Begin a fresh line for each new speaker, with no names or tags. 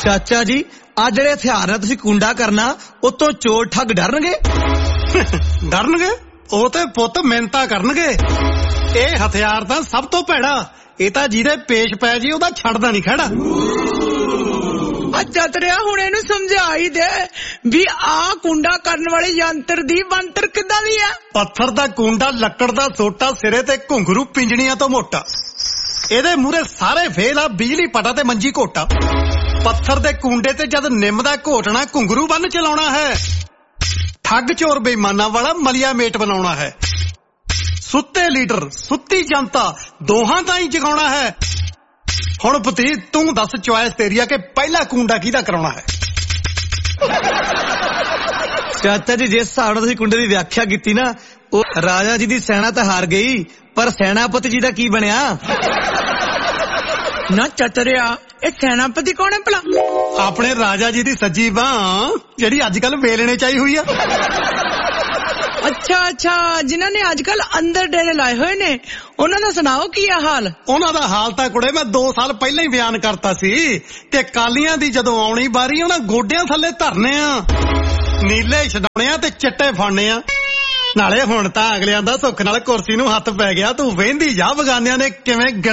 ਚਾਚਾ ਜੀ ਆ ਜਿਹੜੇ ਹਥਿਆਰ ਨਾਲ ਤੁਸੀਂ ਕੁੰਡਾ ਕਰਨਾ ਉਤੋਂ ਚੋਰ ਠੱਗ ਡਰਨਗੇ?
ਡਰਨਗੇ? ਉਹ ਤੇ ਪੁੱਤ ਮਿਹਨਤਾਂ ਕਰਨਗੇ। ਇਹ ਹਥਿਆਰ ਤਾਂ ਸਭ ਤੋਂ ਭੈੜਾ। ਇਹ ਤਾਂ ਜਿਹਦੇ ਪੇਸ਼ ਪੈ ਜੀ ਉਹਦਾ ਛੱਡਦਾ ਨਹੀਂ ਖਹਿੜਾ।
ਅੱਛਾ ਤਰਿਆ ਹੁਣ ਇਹਨੂੰ ਸਮਝਾ ਹੀ ਦੇ ਵੀ ਆ ਕੁੰਡਾ ਕਰਨ ਵਾਲੇ ਯੰਤਰ ਦੀ ਬਣਤਰ ਕਿੱਦਾਂ ਦੀ ਆ?
ਪੱਥਰ ਦਾ ਕੁੰਡਾ, ਲੱਕੜ ਦਾ ਸੋਟਾ, ਸਿਰੇ ਤੇ ਘੁੰਗਰੂ ਪਿੰਜਣੀਆਂ ਤੋਂ ਮੋਟਾ। ਇਹਦੇ ਮੂਹਰੇ ਸਾਰੇ ਫੇਲ ਆ, ਬਿਜਲੀ ਪਟਾ ਤੇ ਮੰਜੀ ਘੋਟਾ। ਪੱਥਰ ਦੇ ਕੁੰਡੇ ਤੇ ਜਦ ਨਿੰਮ ਦਾ ਘੋਟਣਾ, ਘੁੰਗਰੂ ਬੰਨ ਚਲਾਉਣਾ ਹੈ। ਠੱਗ ਚੋਰ ਬੇਈਮਾਨਾਂ ਵਾਲਾ ਮਲੀਆ ਮੇਟ ਬਣਾਉਣਾ ਹੈ। ਸੁੱਤੇ ਲੀਡਰ, ਸੁੱਤੀ ਜਨਤਾ, ਦੋਹਾਂ ਤਾਂ ਹੀ ਜਗਾਉਣਾ ਹੈ। ਹੁਣ ਭਤੀਜ ਤੂੰ ਦੱਸ, ਚੁਆਇਸ ਤੇਰੀ ਆ ਕਿ ਪਹਿਲਾ ਕੁੰਡਾ ਕਿਹਦਾ ਕਰਾਉਣਾ ਹੈ?
ਚਾਚਾ ਜੀ ਜਿਸ ਹਿਸਾਬ ਨਾਲ ਤੁਸੀਂ ਕੁੰਡੇ ਦੀ ਵਿਆਖਿਆ ਕੀਤੀ ਨਾ, ਉਹ ਰਾਜਾ ਜੀ ਦੀ ਸੈਨਾ ਤਾਂ ਹਾਰ ਗਈ, ਪਰ ਸੈਨਾਪਤੀ ਜੀ ਦਾ ਕੀ ਬਣਿਆ?
ਨਾ ਚਤਰਿਆ ਇਹ ਸੈਨਾਪਤੀ ਕੌਣ ਹੈ ਭਲਾ?
ਆਪਣੇ ਰਾਜਾ ਜੀ ਦੀ ਸੱਜੀ ਬਾਂਹ, ਜਿਹੜੀ ਅੱਜ ਕੱਲ ਵੇਲਣੇ ਚਾਹੀ ਹੋਈ ਆ।
ਅੱਛਾ ਜਿਨ੍ਹਾਂ ਨੇ ਅੱਜ ਕੱਲ ਅੰਦਰ ਡੇਰੇ ਲਾਏ ਹੋਏ ਨੇ, ਉਹਨਾਂ ਦਾ ਸੁਣਾਓ ਕੀ ਆ ਹਾਲ?
ਉਹਨਾਂ ਦਾ ਹਾਲ ਤਾਂ ਕੁੜੇ ਮੈਂ 2 ਸਾਲ ਪਹਿਲਾਂ ਹੀ ਬਿਆਨ ਕਰਤਾ ਸੀ ਕਿ ਕਾਲੀਆਂ ਦੀ ਜਦੋਂ ਆਉਣੀ ਬਾਰੀ ਉਹਨਾਂ ਗੋਡਿਆਂ ਥੱਲੇ ਧਰਨੇ ਆ, ਨੀਲੇ ਛਡਾਉਣੇ ਆ ਤੇ ਚਿੱਟੇ ਫੜਨੇ ਆ। ਨਾਲੇ ਹੁਣ ਤਾਂ ਅਗਲਿਆਂ ਦਾ ਸੁੱਖ ਨਾਲ ਕੁਰਸੀ ਨੂੰ ਹੱਥ ਪੈ ਗਿਆ। ਤੂੰ ਵਹਿੰਦੀ ਜਾ ਬਗਾਨਿਆਂ ਨੇ ਕਿਵੇਂ